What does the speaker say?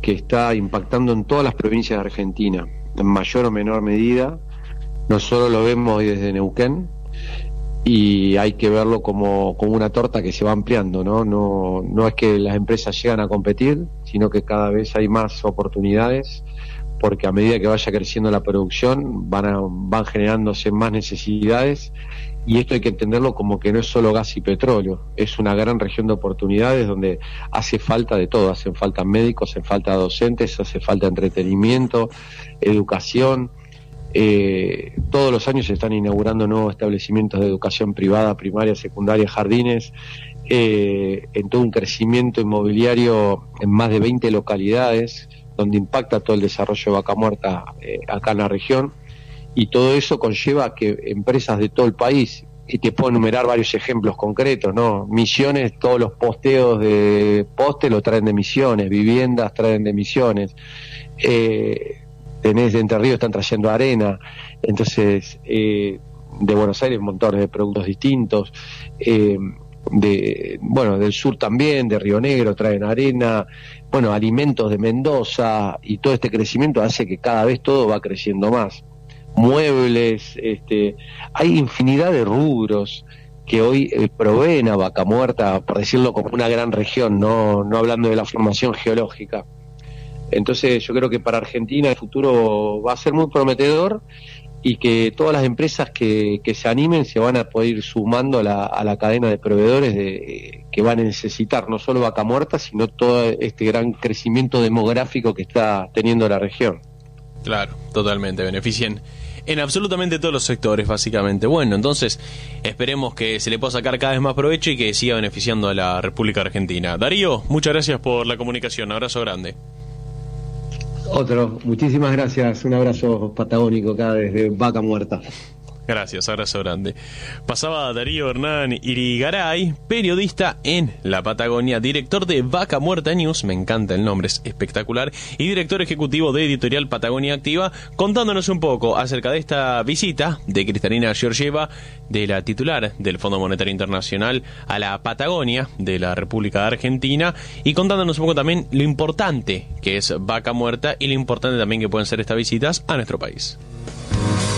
que está impactando en todas las provincias de Argentina, en mayor o menor medida. Nosotros lo vemos hoy desde Neuquén y hay que verlo como una torta que se va ampliando, ¿no? No es que las empresas llegan a competir, sino que cada vez hay más oportunidades, porque a medida que vaya creciendo la producción van generándose más necesidades, y esto hay que entenderlo como que no es solo gas y petróleo, es una gran región de oportunidades donde hace falta de todo, hacen falta médicos, hacen falta docentes, hace falta entretenimiento, educación. Todos los años se están inaugurando nuevos establecimientos de educación privada, primaria, secundaria, jardines, en todo un crecimiento inmobiliario en más de 20 localidades, donde impacta todo el desarrollo de Vaca Muerta acá en la región, y todo eso conlleva que empresas de todo el país, y te puedo enumerar varios ejemplos concretos, ¿no? Misiones, todos los posteos de poste lo traen de Misiones, viviendas traen de Misiones, tenés de Entre Ríos, están trayendo arena, entonces de Buenos Aires montones de productos distintos, del sur también, de Río Negro traen arena, alimentos de Mendoza, y todo este crecimiento hace que cada vez todo va creciendo más. Muebles, hay infinidad de rubros que hoy proveen a Vaca Muerta, por decirlo, como una gran región, no hablando de la formación geológica. Entonces yo creo que para Argentina el futuro va a ser muy prometedor, y que todas las empresas que se animen se van a poder ir sumando a la cadena de proveedores que van a necesitar no solo Vaca Muerta, sino todo este gran crecimiento demográfico que está teniendo la región. Claro, totalmente, benefician en absolutamente todos los sectores, básicamente. Bueno, entonces esperemos que se le pueda sacar cada vez más provecho y que siga beneficiando a la República Argentina. Darío, muchas gracias por la comunicación, abrazo grande. Muchísimas gracias, un abrazo patagónico acá desde Vaca Muerta. Gracias, abrazo grande. Pasaba Darío Hernán Irigaray, periodista en la Patagonia, director de Vaca Muerta News, me encanta el nombre, es espectacular, y director ejecutivo de Editorial Patagonia Activa, contándonos un poco acerca de esta visita de Kristalina Georgieva, de la titular del Fondo Monetario Internacional, a la Patagonia de la República de Argentina, y contándonos un poco también lo importante que es Vaca Muerta y lo importante también que pueden ser estas visitas a nuestro país.